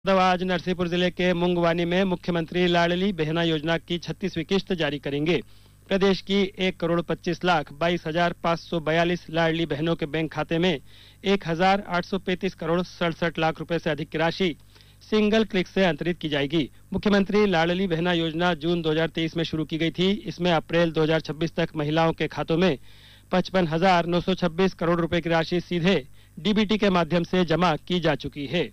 आज नरसिंहपुर जिले के मुंगवानी में मुख्यमंत्री लाडली बहना योजना की 36वीं किश्त जारी करेंगे। प्रदेश की 1,25,22,542 लाडली बहनों के बैंक खाते में 1,835,67 करोड़ रुपए से अधिक की राशि सिंगल क्लिक से अंतरित की जाएगी। मुख्यमंत्री लाडली बहना योजना जून 2023 में शुरू की गई थी। इसमें अप्रैल 2026 तक महिलाओं के खातों में 55,926 करोड़ रुपए की राशि सीधे डीबीटी के माध्यम से जमा की जा चुकी है।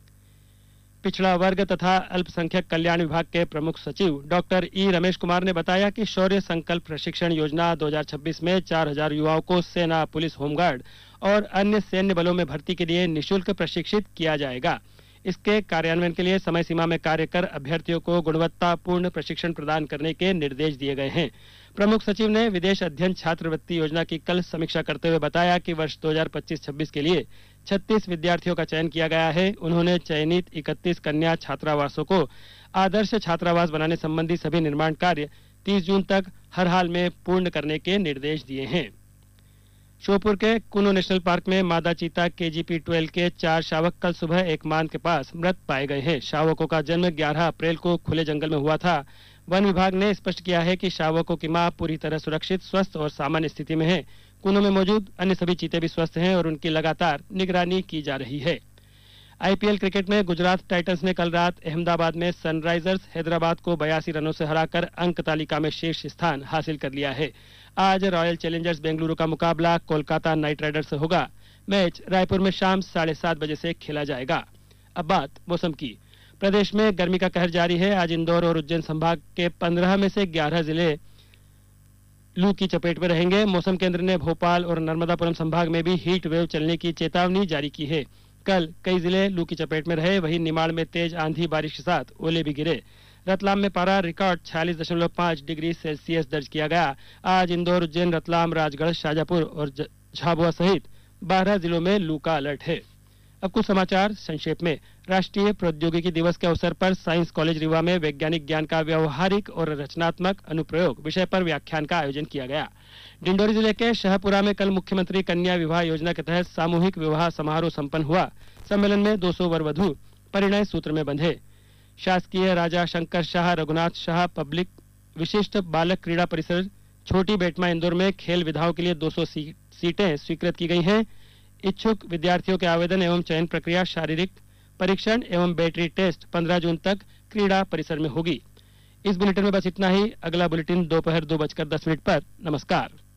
पिछड़ा वर्ग तथा अल्पसंख्यक कल्याण विभाग के प्रमुख सचिव डॉक्टर ई रमेश कुमार ने बताया कि शौर्य संकल्प प्रशिक्षण योजना 2026 में 4,000 युवाओं को सेना, पुलिस, होमगार्ड और अन्य सैन्य बलों में भर्ती के लिए निःशुल्क प्रशिक्षित किया जाएगा। इसके कार्यान्वयन के लिए समय सीमा में कार्य कर अभ्यर्थियों को गुणवत्तापूर्ण प्रशिक्षण प्रदान करने के निर्देश दिए गए हैं। प्रमुख सचिव ने विदेश अध्ययन छात्रवृत्ति योजना की कल समीक्षा करते हुए बताया कि वर्ष 2025-26 के लिए 36 विद्यार्थियों का चयन किया गया है। उन्होंने चयनित 31 कन्या छात्रावासों को आदर्श छात्रावास बनाने संबंधी सभी निर्माण कार्य 30 जून तक हर हाल में पूर्ण करने के निर्देश दिए हैं। श्योपुर के कुनो नेशनल पार्क में मादा चीता केजीपी 12 के 4 शावक कल सुबह एक मान के पास मृत पाए गए हैं। शावकों का जन्म 11 अप्रैल को खुले जंगल में हुआ था। वन विभाग ने स्पष्ट किया है कि शावकों की मां पूरी तरह सुरक्षित, स्वस्थ और सामान्य स्थिति में है। कुनो में मौजूद अन्य सभी चीते भी स्वस्थ हैं और उनकी लगातार निगरानी की जा रही है। आईपीएल क्रिकेट में गुजरात टाइटंस ने कल रात अहमदाबाद में सनराइजर्स हैदराबाद को 82 रनों से हराकर अंक तालिका में शीर्ष स्थान हासिल कर लिया है। आज रॉयल चैलेंजर्स बेंगलुरु का मुकाबला कोलकाता नाइट राइडर्स से होगा। मैच रायपुर में शाम 7:30 बजे से खेला जाएगा। अब बात मौसम की। प्रदेश में गर्मी का कहर जारी है। आज इंदौर और उज्जैन संभाग के 15 में से 11 जिले लू की चपेट में रहेंगे। मौसम केंद्र ने भोपाल और नर्मदापुरम संभाग में भी हीट वेव चलने की चेतावनी जारी की है। कल कई जिले लू की चपेट में रहे। वहीं निमाड़ में तेज आंधी बारिश के साथ ओले भी गिरे। रतलाम में पारा रिकॉर्ड 46.5 डिग्री सेल्सियस दर्ज किया गया। आज इंदौर, उज्जैन, रतलाम, राजगढ़, शाजापुर और झाबुआ सहित 12 जिलों में लू का अलर्ट है। अब कुछ समाचार संक्षेप में। राष्ट्रीय प्रौद्योगिकी दिवस के अवसर पर साइंस कॉलेज रीवा में वैज्ञानिक ज्ञान का व्यवहारिक और रचनात्मक अनुप्रयोग विषय पर व्याख्यान का आयोजन किया गया। डिंडोरी जिले के शहपुरा में कल मुख्यमंत्री कन्या विवाह योजना के तहत सामूहिक विवाह समारोह संपन्न हुआ। सम्मेलन में 200 वर वधू परिणय सूत्र में बंधे। शासकीय राजा शंकर शाह रघुनाथ शाह पब्लिक विशिष्ट बालक क्रीड़ा परिसर छोटी बेटमा इंदौर में खेल विधाओं के लिए 200 सीटें स्वीकृत की गई हैं। इच्छुक विद्यार्थियों के आवेदन एवं चयन प्रक्रिया, शारीरिक परीक्षण एवं बैटरी टेस्ट 15 जून तक क्रीड़ा परिसर में होगी। इस बुलेटिन में बस इतना ही। अगला बुलेटिन दोपहर 2:10 पर। नमस्कार।